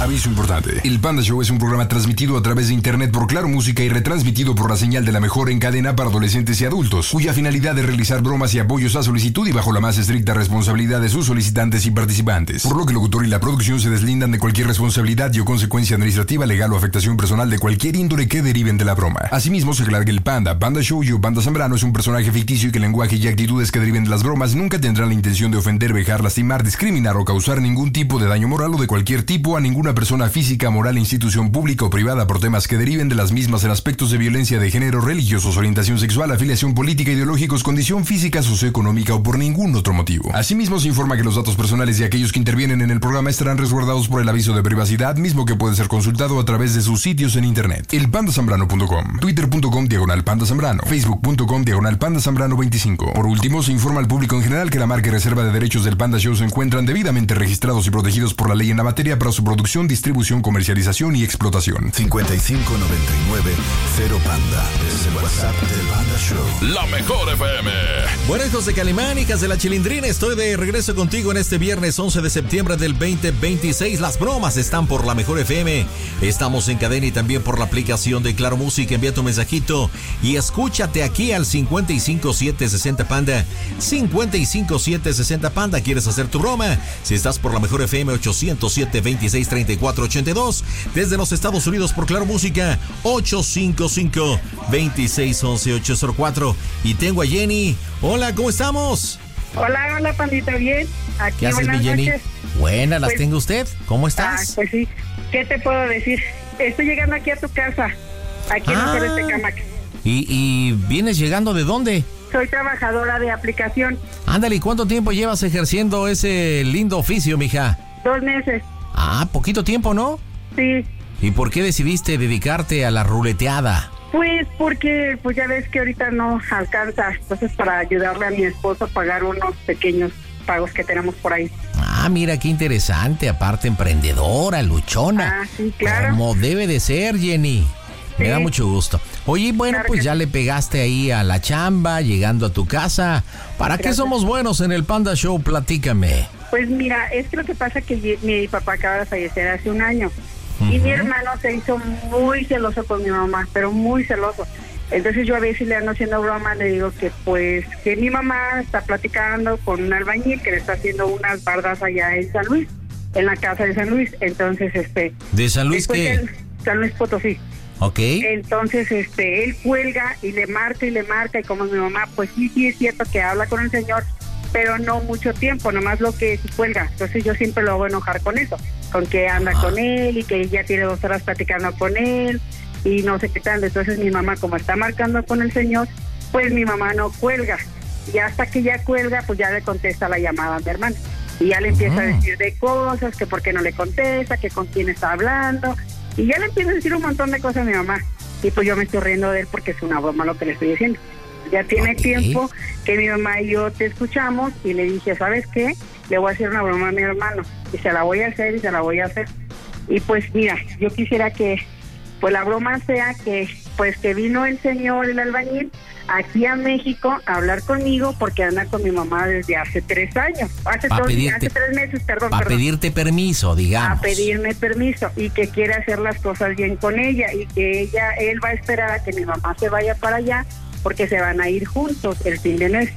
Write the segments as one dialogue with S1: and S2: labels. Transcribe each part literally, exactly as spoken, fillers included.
S1: Aviso importante. El Panda Show es un programa transmitido a través de internet por Claro Música y retransmitido por la señal de la mejor en cadena para adolescentes y adultos, cuya finalidad es realizar bromas y apoyos a solicitud y bajo la más estricta responsabilidad de sus solicitantes y participantes. Por lo que el locutor y la producción se deslindan de cualquier responsabilidad y o consecuencia administrativa, legal o afectación personal de cualquier índole que deriven de la broma. Asimismo, se aclara que el Panda, Panda Show y o Panda Zambrano es un personaje ficticio y que el lenguaje y actitudes que deriven de las bromas nunca tendrán la intención de ofender, vejar, lastimar, discriminar o causar ningún tipo de daño moral o de cualquier tipo a ninguna persona física, moral, institución pública o privada por temas que deriven de las mismas en aspectos de violencia de género, religiosos, orientación sexual, afiliación política, ideológicos, condición física, socioeconómica o por ningún otro motivo. Asimismo, se informa que los datos personales de aquellos que intervienen en el programa estarán resguardados por el aviso de privacidad, mismo que puede ser consultado a través de sus sitios en internet. el panda zambrano punto com, twitter punto com diagonal panda zambrano, facebook punto com diagonal panda zambrano veinticinco. Por último, se informa al público en general que la marca y reserva de derechos del Panda Show se encuentran debidamente registrados y protegidos por la ley en la materia para su producción, distribución, comercialización y explotación.
S2: cincuenta y cinco noventa y nueve cero Panda es el WhatsApp del Panda Show.
S3: La mejor F M.
S4: Bueno, hijos de Calimán, hijas de la Chilindrina, estoy de regreso contigo en este viernes once de septiembre del veinte veintiséis. Las bromas están por la mejor F M. Estamos en cadena y también por la aplicación de Claro Música. Envía tu mensajito y escúchate aquí al cincuenta y cinco siete sesenta Panda. cincuenta y cinco siete sesenta Panda. ¿Quieres hacer tu broma? Si estás por la mejor F M ochocientos siete veintiséis treinta y cuatro ochenta y dos. Desde los Estados Unidos por Claro Música ocho cinco cinco veintiséis once ocho cero cuatro. Y tengo a Jenny. Hola, ¿cómo estamos?
S5: Hola, hola, Pandita, bien. Aquí,
S4: ¿Qué haces, mi Jenny?
S5: Noches.
S4: Buenas, las
S5: Pues,
S4: tengo usted. ¿Cómo estás?
S5: Ah, pues sí. ¿Qué te puedo decir? Estoy llegando aquí a tu casa, aquí en
S4: Ah.
S5: Ángeles de Camac.
S4: ¿Y, ¿Y vienes llegando de dónde?
S5: Soy trabajadora de aplicación.
S4: Ándale, ¿y cuánto tiempo llevas ejerciendo ese lindo oficio, mija?
S5: Dos meses.
S4: Ah, poquito tiempo, ¿no?
S5: Sí.
S4: ¿Y por qué decidiste dedicarte a la ruleteada?
S5: Pues porque, pues ya ves que ahorita no alcanza, entonces para ayudarle a mi esposo a pagar unos pequeños pagos que tenemos por ahí.
S4: Ah, mira qué interesante, aparte emprendedora, luchona.
S5: Ah, sí, claro.
S4: Como debe de ser, Jenny. Me
S5: Sí.
S4: da mucho gusto. Oye, bueno,
S5: Claro
S4: pues
S5: que
S4: ya
S5: sí.
S4: le pegaste ahí a la chamba, llegando a tu casa. ¿Para qué
S5: Gracias.
S4: somos buenos en el Panda Show? Platícame.
S5: Pues mira, es que lo que pasa es que ye- mi papá acaba de fallecer hace un año. Y
S4: Ujú.
S5: mi hermano se hizo muy celoso con mi mamá, pero muy celoso. Entonces yo a veces le ando haciendo broma, le digo que pues que mi mamá está platicando con un albañil que le está haciendo unas bardas allá en San Luis, en la casa de San Luis. Entonces, este...
S4: ¿De San Luis
S5: después
S4: qué?
S5: él- San Luis Potosí.
S4: Ok.
S5: Entonces, este, él cuelga y le marca y le marca, y como mi mamá, pues sí, sí es cierto que habla con el señor, pero no mucho tiempo, nomás lo que cuelga. Entonces yo siempre lo hago enojar con eso, con que anda
S4: Ah.
S5: con él y que ya tiene dos horas platicando con él y no sé qué tal. Entonces mi mamá, como está marcando con el señor, pues mi mamá no cuelga. Y hasta que ya cuelga, pues ya le contesta la llamada a mi hermana. Y ya le empieza
S4: Ah.
S5: a decir de cosas, que por qué no le contesta, que con quién está hablando. Y ya le empieza a decir un montón de cosas a mi mamá. Y pues yo me estoy riendo de él porque es una broma lo que le estoy diciendo. Ya tiene
S4: Ok.
S5: tiempo que mi mamá y yo te escuchamos y le dije, ¿sabes qué? Le voy a hacer una broma a mi hermano. Y se la voy a hacer y se la voy a hacer. Y pues mira, yo quisiera que pues la broma sea que pues que vino el señor, el albañil, aquí a México a hablar conmigo porque anda con mi mamá desde hace tres años. Hace,
S4: Pa'
S5: dos,
S4: pedirte-
S5: hace tres meses, perdón.
S4: Para
S5: perdón.
S4: pedirte permiso, digamos.
S5: A pedirme permiso y que quiere hacer las cosas bien con ella y que ella, él va a esperar a que mi mamá se vaya para allá porque se van a ir juntos el fin de mes.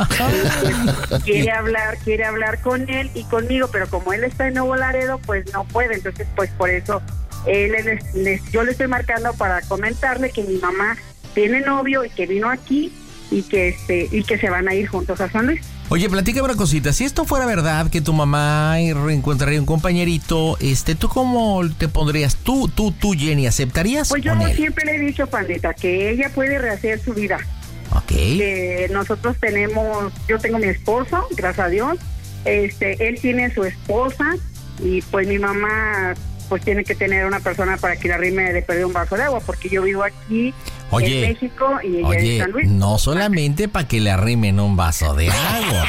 S5: quiere hablar, quiere hablar con él y conmigo, pero como él está en Nuevo Laredo, pues no puede. Entonces, pues por eso él, él- él- yo le estoy marcando para comentarle que mi mamá tiene novio y que vino aquí y que este y que se van a ir juntos a San Luis.
S4: Oye, platícame una cosita. Si esto fuera verdad, que tu mamá reencontraría un compañerito, este, ¿tú cómo te pondrías? Tú, tú, tú, Jenny, ¿aceptarías
S5: Pues yo
S4: con él?
S5: siempre le he dicho, Pandita, que ella puede rehacer su vida.
S4: Ok.
S5: Que nosotros tenemos, yo tengo mi esposo, gracias a Dios, este, él tiene su esposa y pues mi mamá pues tiene que tener una persona para que la rime de perder un vaso de agua, porque yo vivo aquí
S4: Oye,
S5: en México y ella en
S4: Oye,
S5: San Luis.
S4: no solamente para que le arrimen un vaso de agua.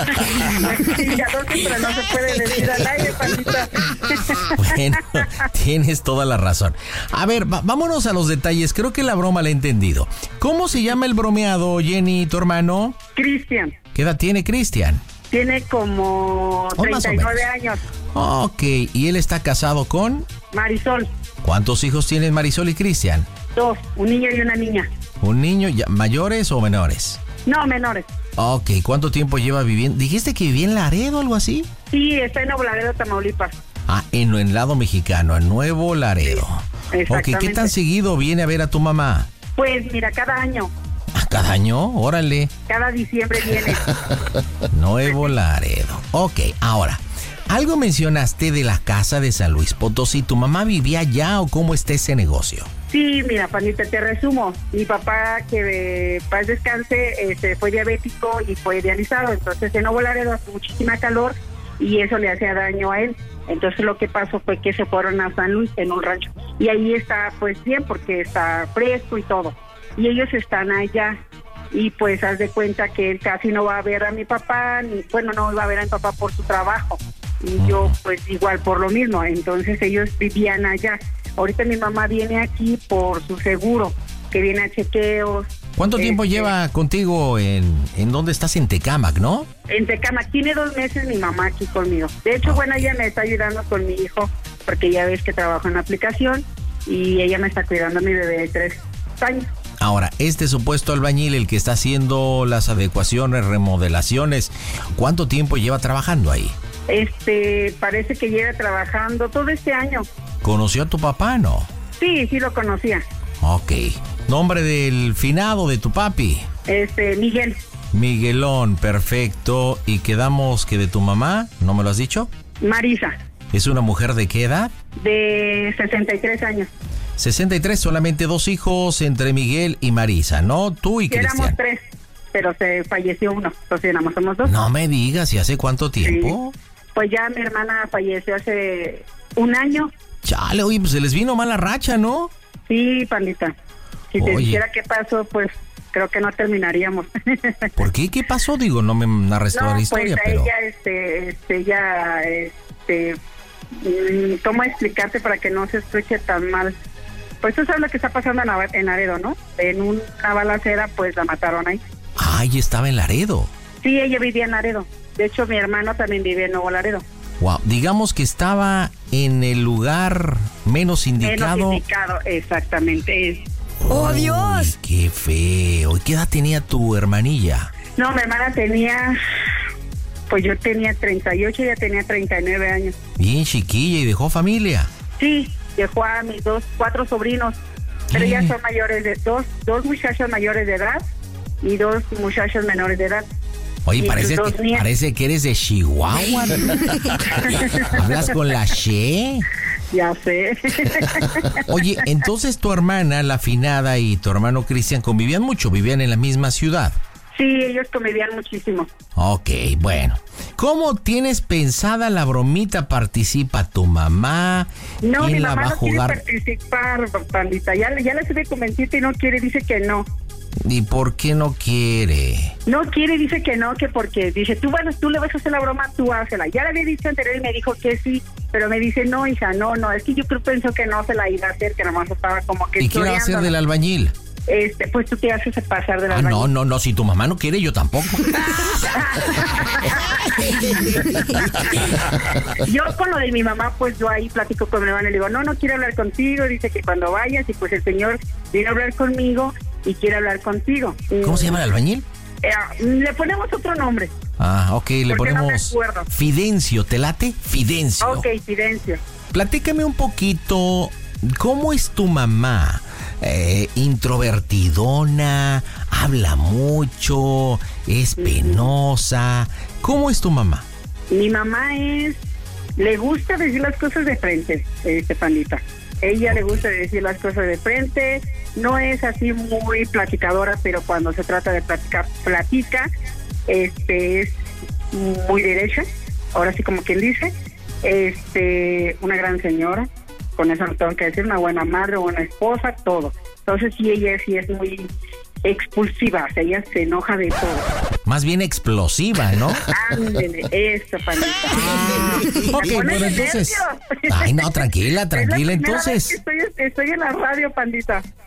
S5: Sí, ya no, pero no se puede decir al aire, Pandita.
S4: Bueno, tienes toda la razón. A ver, va- vámonos a los detalles. Creo que la broma la he entendido. ¿Cómo se llama el bromeado, Jenny, tu hermano?
S5: Cristian
S4: ¿Qué edad tiene Cristian?
S5: tiene como
S4: Oh, más o
S5: treinta y nueve
S4: menos.
S5: años.
S4: Ok, ¿y él está casado con?
S5: Marisol.
S4: ¿Cuántos hijos tienen Marisol y Cristian?
S5: Dos, un niño y una niña.
S4: ¿Un niño ya, mayores o menores?
S5: No, menores.
S4: Ok, ¿cuánto tiempo lleva viviendo? ¿Dijiste que vivía en Laredo o algo así?
S5: Sí, está en Nuevo Laredo, Tamaulipas.
S4: Ah, en el lado mexicano, en Nuevo Laredo.
S5: Sí, exactamente.
S4: Ok, ¿qué tan seguido viene a ver a tu mamá?
S5: Pues mira, cada año.
S4: ¿Ah, cada año? Órale.
S5: Cada diciembre viene.
S4: Nuevo Laredo. Ok, ahora, algo mencionaste de la casa de San Luis Potosí. ¿Tu mamá vivía allá o cómo está ese negocio?
S5: Sí, mira, Panita, te resumo. Mi papá, que eh, paz descanse, este, fue diabético y fue dializado. Entonces en Nuevo Laredo hace muchísima calor y eso le hacía daño a él. Entonces lo que pasó fue que se fueron a San Luis en un rancho. Y ahí está pues bien porque está fresco y todo. Y ellos están allá. Y pues haz de cuenta que él casi no va a ver a mi papá, ni bueno, no va a ver a mi papá por su trabajo. Y yo pues igual por lo mismo. Entonces ellos vivían allá. Ahorita mi mamá viene aquí por su seguro, que viene a chequeos.
S4: ¿Cuánto tiempo
S5: este,
S4: lleva contigo en, en dónde estás? En Tecámac, ¿no?
S5: En Tecámac. Tiene dos meses mi mamá aquí conmigo. De hecho, bueno, ella me está ayudando con mi hijo, porque ya ves que trabajo en la aplicación, y ella me está cuidando a mi bebé de tres años.
S4: Ahora, este supuesto albañil, el que está haciendo las adecuaciones, remodelaciones, ¿cuánto tiempo lleva trabajando ahí?
S5: Este, parece que lleva trabajando todo este año.
S4: ¿Conoció a tu papá, no?
S5: Sí, sí lo conocía.
S4: Ok. ¿Nombre del finado de tu papi?
S5: Este, Miguel.
S4: Miguelón, perfecto. ¿Y quedamos que de tu mamá? ¿No me lo has dicho?
S5: Marisa.
S4: ¿Es una mujer de qué edad?
S5: De sesenta y tres años.
S4: sesenta y tres, solamente dos hijos entre Miguel y Marisa, ¿no? Tú y
S5: Sí,
S4: Cristian.
S5: éramos tres, pero se falleció uno. Entonces éramos somos dos.
S4: No me digas, ¿y hace cuánto tiempo?
S5: Sí. Pues ya mi hermana falleció hace un año.
S4: Chale, oye, pues se les vino mala racha, ¿no?
S5: Sí, Pandita. Si te
S4: Oye.
S5: dijera qué pasó, pues creo que no terminaríamos.
S4: ¿Por qué? ¿Qué pasó? Digo, no me narres toda
S5: No,
S4: la historia,
S5: pues a
S4: pero...
S5: ella, este, este, ya, este, mm, ¿cómo explicarte para que no se escuche tan mal? Pues tú sabes lo que está pasando en, Ava- en Laredo, ¿no? En una balacera, pues la mataron ahí.
S4: Ay, estaba en Laredo.
S5: Sí, ella vivía en Laredo. De hecho, mi hermano también vive en Nuevo Laredo.
S4: Wow, digamos que estaba en el lugar menos indicado.
S5: Menos indicado, exactamente. Es.
S3: ¡Oh, Dios!
S4: Qué feo. ¿Y qué edad tenía tu hermanilla?
S5: No, mi hermana tenía, pues yo tenía treinta y ocho, ella tenía treinta y nueve años.
S4: Bien chiquilla y dejó familia.
S5: Sí, dejó a mis dos, cuatro sobrinos, pero
S4: ¿Qué?
S5: ya son mayores de, dos, dos muchachos mayores de edad y dos muchachos menores de edad.
S4: Oye,
S5: Y
S4: parece
S5: sus
S4: que,
S5: dos nietos.
S4: parece que eres de Chihuahua. ¿Hablas con la She?
S5: Ya sé.
S4: Oye, entonces tu hermana, la finada, y tu hermano Cristian convivían mucho, vivían en la misma ciudad.
S5: Sí, ellos convivían muchísimo.
S4: Ok, bueno. ¿Cómo tienes pensada la bromita? ¿Participa tu mamá?
S5: No,
S4: ¿Quién
S5: mi
S4: la
S5: mamá
S4: va a
S5: no quiere
S4: jugar?
S5: participar, Pandita. Ya, ya la estuve convencida y no quiere, dice que no.
S4: ¿Y por qué no quiere?
S5: No quiere, dice que no, que porque dice, tú, bueno, tú le vas a hacer la broma, tú hácela. Ya le había dicho anterior y me dijo que sí, pero me dice, no, hija, no, no, es que yo creo pensó que no se la iba a hacer, que nomás estaba como que...
S4: ¿Y quién va a ser del albañil?
S5: Este, pues tú te haces pasar del
S4: Ah,
S5: albañil.
S4: no, no, no, si tu mamá no quiere, yo tampoco.
S5: Yo con lo de mi mamá, pues yo ahí platico con mi hermano y le digo, no, no quiere hablar contigo, dice que cuando vayas, y pues el señor viene a hablar conmigo y quiere hablar contigo.
S4: ¿Cómo se llama el albañil?
S5: Eh, le ponemos otro nombre.
S4: Ah, ok, le
S5: ¿Por qué no me
S4: ponemos
S5: acuerdo?
S4: Fidencio, ¿te late? Fidencio.
S5: Ok, Fidencio.
S4: Platícame un poquito, ¿cómo es tu mamá? Eh, introvertidona, habla mucho, es penosa. ¿Cómo es tu mamá?
S5: Mi mamá es, le gusta decir las cosas de frente, este Pandita. Ella le gusta decir las cosas de frente, no es así muy platicadora, pero cuando se trata de platicar, platica, este es muy derecha, ahora sí como quien dice, este, una gran señora, con eso no tengo que decir, una buena madre, una esposa, todo. Entonces sí, ella sí es muy expulsiva, o sea, ella se enoja de todo.
S4: Más bien explosiva, ¿no?
S5: Ándele, eso, Pandita.
S4: Ah, ok,
S5: Me pones
S4: bueno,
S5: de
S4: entonces...
S5: nervios.
S4: Ay, no, tranquila, tranquila,
S5: Es la primera
S4: entonces...
S5: vez que Estoy, estoy en la radio, Pandita.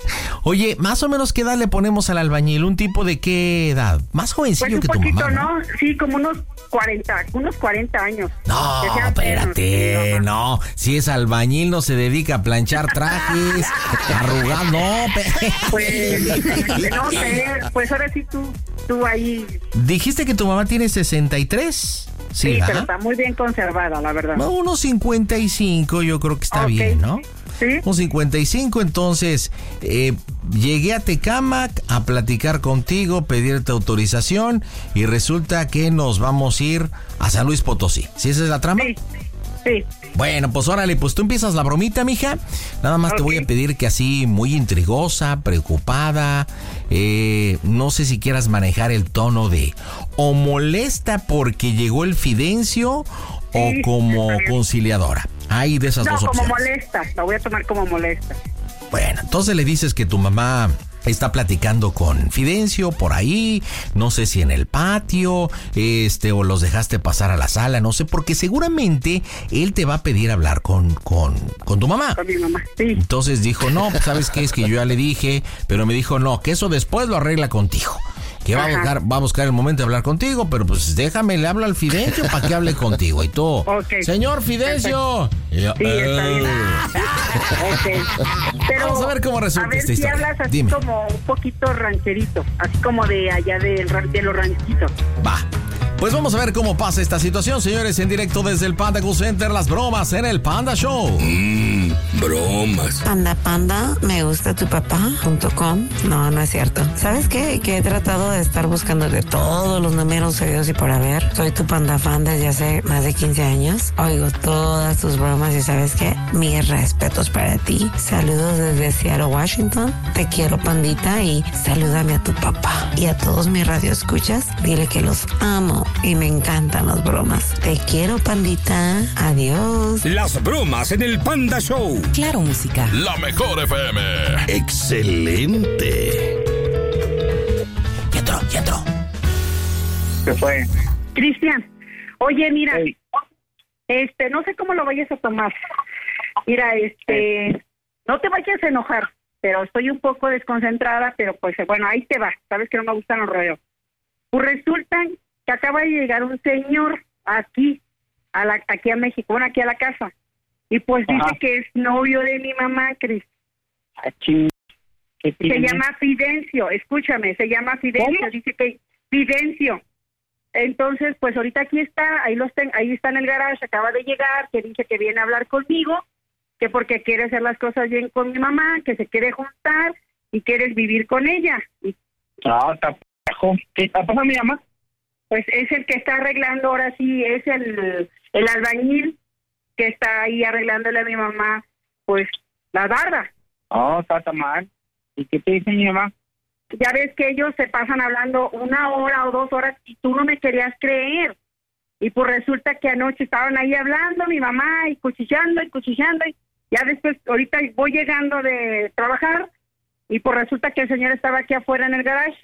S4: Oye, más o menos, ¿qué edad le ponemos al albañil? ¿Un tipo de qué edad? Más jovencillo
S5: pues
S4: que
S5: un
S4: tu
S5: poquito,
S4: mamá, ¿no?
S5: ¿no? Sí, como unos cuarenta, unos cuarenta años.
S4: No,
S5: Que sean
S4: espérate,
S5: menos,
S4: no. Si es albañil, no se dedica a planchar trajes, a arrugar, no. pe-
S5: Pues, no sé, pues ahora sí tú, tú ahí.
S4: Dijiste que tu mamá tiene sesenta y tres. Sí,
S5: Sí, pero
S4: ¿verdad?
S5: está muy bien conservada, la verdad.
S4: No, unos cincuenta y cinco, yo creo que está
S5: Ok.
S4: bien, ¿no?
S5: Sí.
S4: Un cincuenta y cinco, entonces eh, llegué a Tecámac a platicar contigo, pedirte autorización y resulta que nos vamos a ir a San Luis Potosí. ¿Sí esa es la trama?
S5: Sí, sí.
S4: Bueno, pues órale, pues tú empiezas la bromita, mija. Nada más te
S5: Ok.
S4: voy a pedir que así, muy intrigosa, preocupada, eh, no sé si quieras manejar el tono de o molesta porque llegó el Fidencio o
S5: Sí,
S4: como
S5: está bien.
S4: conciliadora. Hay de esas
S5: No,
S4: dos
S5: como
S4: opciones.
S5: molesta, la voy a tomar como molesta.
S4: Bueno, entonces le dices que tu mamá está platicando con Fidencio por ahí, no sé si en el patio, este, o los dejaste pasar a la sala, no sé, porque seguramente él te va a pedir hablar con, con, con tu mamá.
S5: Con mi mamá, sí.
S4: Entonces dijo, no, pues sabes qué, es que yo ya le dije, pero me dijo, no, que eso después lo arregla contigo. Que va a,
S5: Ajá.
S4: buscar, va a buscar el momento de hablar contigo, pero pues déjame, le hablo al Fidencio para que hable contigo. Y tú,
S5: Ok.
S4: señor Fidencio. Y yo,
S5: Sí, está bien.
S4: "Eh".
S5: Ok. Pero,
S4: Vamos a ver cómo resulta
S5: a ver
S4: esta
S5: si
S4: historia.
S5: hablas así
S4: Dime.
S5: como un poquito rancherito, así como de allá del ran- de los ranchitos.
S4: Va. Pues vamos a ver cómo pasa esta situación, señores, en directo desde el Panda Cool Center, las bromas en el Panda Show.
S2: Mmm, bromas.
S3: Panda Panda, me gusta tu papá punto com. No, no es cierto. ¿Sabes qué? Que he tratado de estar buscando de todos los números seguidos y por haber. Soy tu panda fan desde hace más de quince años. Oigo todas tus bromas y ¿sabes qué? Mis respetos para ti. Saludos desde Seattle, Washington. Te quiero, pandita, y salúdame a tu papá. Y a todos mis radioescuchas, dile que los amo y me encantan las bromas. Te quiero, pandita. Adiós.
S6: Las bromas en el Panda Show.
S7: Claro Música.
S2: La mejor F M. Excelente.
S4: Ya entró, ya entró.
S5: ¿Qué fue? Cristian, oye, mira,
S8: Hey.
S5: este, no sé cómo lo vayas a tomar. Mira, este, no te vayas a enojar, pero estoy un poco desconcentrada, pero pues bueno, ahí te va. Sabes que no me gustan los rodeos. Pues resulta que acaba de llegar un señor aquí, a la, aquí a México, bueno, aquí a la casa, y pues
S8: Ajá.
S5: dice que es novio de mi mamá, Cris.
S8: Ah, ching. ¿Qué
S5: Se
S8: tiene?
S5: llama Fidencio, escúchame, se llama Fidencio,
S8: ¿Cómo?
S5: dice que Fidencio. Entonces, pues ahorita aquí está, ahí los ten, ahí está en el garage, acaba de llegar, que dice que viene a hablar conmigo, que porque quiere hacer las cosas bien con mi mamá, que se quiere juntar y quieres vivir con ella. Y
S8: No, está p***jo. ¿Qué está pasando, mi mamá?
S5: pues es el que está arreglando, ahora sí, es el, el albañil que está ahí arreglándole a mi mamá, pues, la barda.
S8: No, está tan mal. ¿Y qué te dice mi mamá?
S5: Ya ves que ellos se pasan hablando una hora o dos horas y tú no me querías creer. Y pues resulta que anoche estaban ahí hablando mi mamá y cuchillando y cuchillando. Y ya después, ahorita voy llegando de trabajar y pues resulta que el señor estaba aquí afuera en el garage.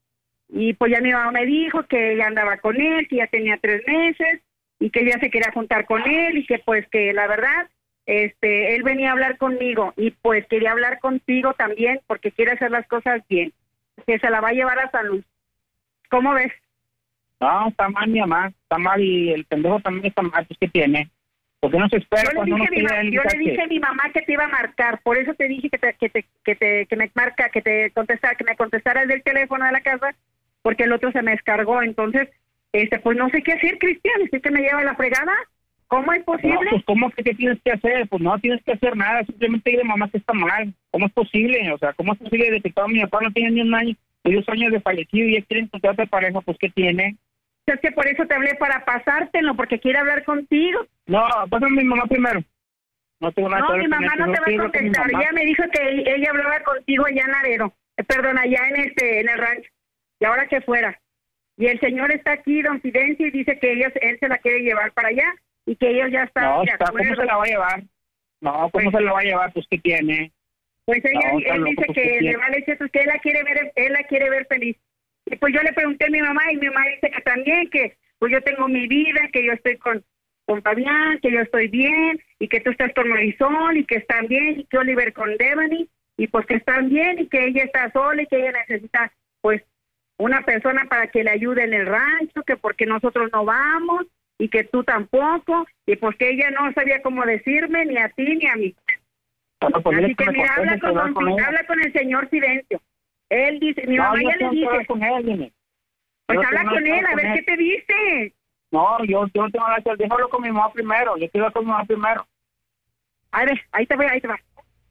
S5: Y pues ya mi mamá me dijo que ella andaba con él, que ya tenía tres meses y que ella se quería juntar con él y que pues que la verdad, este, él venía a hablar conmigo y pues quería hablar contigo también porque quiere hacer las cosas bien. Que se la va a llevar a San Luis. ¿Cómo ves?
S8: No, está mal mi mamá. Está mal y el pendejo también está mal. Pues, ¿qué tiene? ¿Por qué no se espera
S5: Yo le
S8: cuando uno
S5: dije, a mi
S8: quiere
S5: ma-
S8: el
S5: yo le
S8: mensaje?
S5: dije a mi mamá que te iba a marcar, por eso te dije que te, que te, que te, que me marca, que te contestara, que me contestaras del teléfono de la casa, porque el otro se me descargó. Entonces, este, pues no sé qué hacer, Cristian, ¿es que me lleva la fregada? ¿Cómo es
S8: No,
S5: posible?
S8: pues, ¿cómo que qué tienes que hacer? Pues no tienes que hacer nada. Simplemente dile a mamá que está mal. ¿Cómo es posible? O sea, ¿cómo es posible de que todo mi papá no tiene ni un año, ni dos años de fallecido y ya quiere encontrar otra pareja? Pues, ¿qué tiene?
S5: Es que por eso te hablé para pasártelo, porque quiere hablar contigo.
S8: No, pásame a mi mamá primero. No tengo nada
S5: No,
S8: que
S5: mi
S8: ver con
S5: mamá
S8: esto.
S5: no te va a
S8: quiero hablar con mi
S5: contestar.
S8: mamá.
S5: Ella me dijo que ella hablaba contigo allá en Laredo, eh, perdón, allá en este, en el rancho, y ahora que fuera. Y el señor está aquí, don Fidencio, y dice que ella, él se la quiere llevar para allá y que ellos ya están
S8: No,
S5: de
S8: está, ¿cómo
S5: acuerdo.
S8: se la va a llevar? No, ¿cómo
S5: Pues-
S8: se la va a llevar? Pues, ¿qué tiene?
S5: Pues ella,
S8: No, está
S5: él
S8: loco,
S5: dice
S8: pues,
S5: que
S8: ¿qué
S5: le
S8: tiene?
S5: vale cierto, que él la quiere ver, él la quiere ver feliz. Y pues yo le pregunté a mi mamá y mi mamá dice que también, que pues yo tengo mi vida, que yo estoy con, con Fabián, que yo estoy bien, y que tú estás con Marisol, y que están bien, y que Oliver con Devani. y pues que están bien y que ella está sola y que ella necesita pues una persona para que le ayude en el rancho, que porque nosotros no vamos y que tú tampoco, y porque ella no sabía cómo decirme ni a ti ni a mí.
S8: Bueno, pues
S5: Así que
S8: me
S5: mira, habla con,
S8: con,
S5: con, habla con el señor Silencio. Él dice, mi
S8: no,
S5: mamá
S8: yo
S5: ya le dice,
S8: con él, dime.
S5: pues
S8: Yo
S5: habla
S8: tengo
S5: con
S8: que
S5: él,
S8: hablar
S5: a ver
S8: con
S5: qué
S8: él.
S5: te dice.
S8: No, yo, yo no tengo nada que hacer, déjalo con mi mamá primero, yo quiero con mi mamá primero.
S5: A ver, ahí te voy, ahí te va.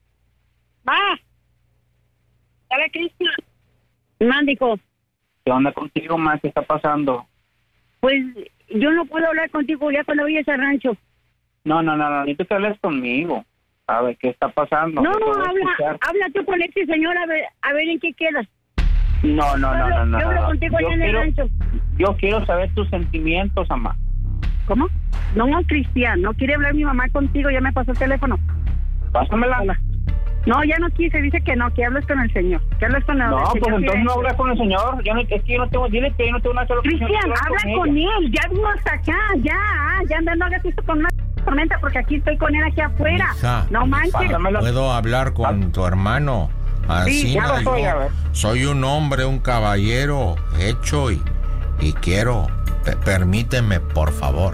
S5: Va. Dale, Cristian. Mándico.
S8: ¿Qué onda contigo, ma? ¿Qué está pasando?
S5: Pues yo no puedo hablar contigo ya cuando vayas al rancho.
S8: No, no, no, no, necesito que hables conmigo. A ver, ¿qué está pasando?
S5: No,
S8: Te voy a
S5: habla,
S8: escuchar.
S5: habla tú con este señor a ver, a ver en qué quedas.
S8: No, no, no, no, no.
S5: Yo hablo
S8: no.
S5: contigo
S8: Yo
S5: allá en el
S8: quiero,
S5: rancho.
S8: yo quiero saber tus sentimientos, mamá.
S5: ¿Cómo? No, no, Cristian, no quiere hablar mi mamá contigo, ya me pasó el teléfono.
S8: Pásamela.
S5: Hola. No, ya no quise, dice que no, que hables con el señor. Que hables con el,
S8: No,
S5: el
S8: pues
S5: señor
S8: entonces no
S5: Silencio.
S8: hablas con el señor. Yo no, es que yo no tengo, dile que yo no tengo nada que hablar con el
S5: Cristian,
S8: señor, quiero
S5: habla
S8: con
S5: con
S8: ella.
S5: él, ya vino hasta acá, ya, ya anda, no hagas esto con una tormenta porque aquí estoy con él aquí afuera.
S4: Hija,
S5: no manches.
S8: Pásamela.
S4: ¿Puedo hablar con tu hermano? Así
S5: Sí, ya
S8: lo soy, a ver.
S4: soy un hombre, un caballero hecho y, y quiero... pe- permíteme, por favor.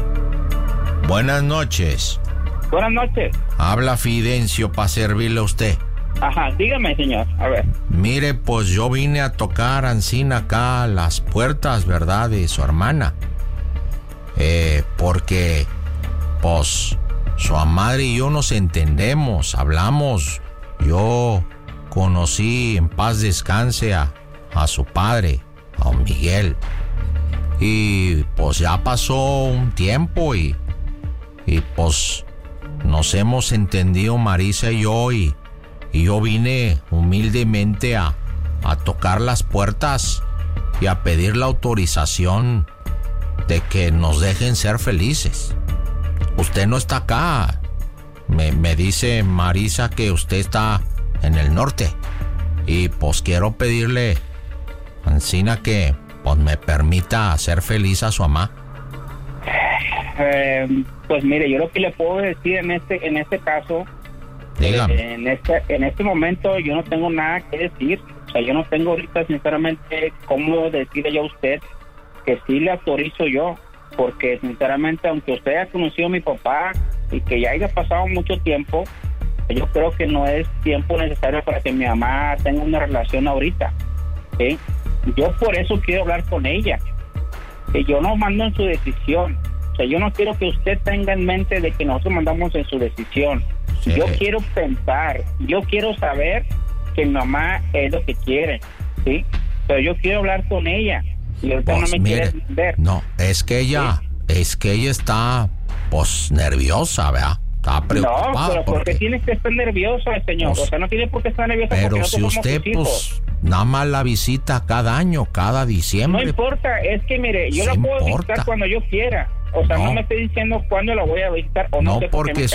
S4: Buenas noches.
S8: Buenas noches.
S4: Habla Fidencio para servirle a usted.
S8: Ajá, dígame, señor. A ver.
S4: Mire, pues yo vine a tocar Ancina acá las puertas, ¿verdad? De su hermana. Eh, porque, pues, su madre y yo nos entendemos, hablamos. Yo conocí en paz descanse a, a su padre, a don Miguel. Y pues ya pasó un tiempo y, y pues nos hemos entendido Marisa y yo y, y yo vine humildemente a, a tocar las puertas y a pedir la autorización de que nos dejen ser felices. Usted no está acá. Me, me dice Marisa que usted está en el norte. Y pues quiero pedirle, Ancina, que pues me permita hacer feliz a su mamá.
S8: Eh, pues mire, yo lo que le puedo decir en este en este caso,
S4: Dígame.
S8: eh, en este en este momento yo no tengo nada que decir. O sea, yo no tengo ahorita sinceramente cómo decirle yo a usted que sí le autorizo yo, porque sinceramente aunque usted haya conocido a mi papá y que ya haya pasado mucho tiempo, yo creo que no es tiempo necesario para que mi mamá tenga una relación ahorita, ¿sí? Yo por eso quiero hablar con ella, que yo no mando en su decisión. O sea, yo no quiero que usted tenga en mente de que nosotros mandamos en su decisión.
S4: Sí.
S8: Yo quiero pensar, yo quiero saber que mi mamá es lo que quiere, ¿sí? Pero yo quiero hablar con ella y ahorita
S4: Pues
S8: no me
S4: mire,
S8: quiere entender.
S4: no, es que ella, es que ella está pues nerviosa, ¿verdad? Está preocupada.
S8: No, pero ¿por
S4: porque,
S8: qué tiene que estar nerviosa, señor?
S4: Pues,
S8: o sea, no tiene por qué estar nerviosa porque
S4: pero
S8: nosotros
S4: si
S8: somos
S4: usted
S8: sus hijos.
S4: pues nada más la visita cada año, cada
S8: No
S4: diciembre.
S8: importa, es que mire, yo
S4: Sí
S8: la puedo
S4: importa.
S8: visitar cuando yo quiera. O sea, no,
S4: No.
S8: me estoy diciendo cuándo la voy a visitar o no,
S4: No,
S8: sé por qué
S4: porque
S8: me